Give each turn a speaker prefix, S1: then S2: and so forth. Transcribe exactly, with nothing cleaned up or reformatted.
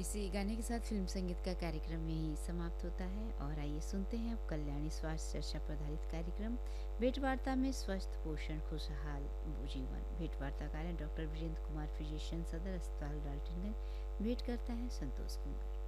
S1: इसी गाने के साथ फिल्म संगीत का कार्यक्रम यही समाप्त होता है। और आइए सुनते हैं अब कल्याणी स्वास्थ्य चर्चा पर आधारित कार्यक्रम भेंट वार्ता में स्वस्थ पोषण खुशहाल जीवन। भेंट वार्ताकार हैं डॉक्टर वीरेंद्र कुमार, फिजिशियन, सदर अस्पताल डाल्टनगंज। भेंट करता है संतोष कुमार।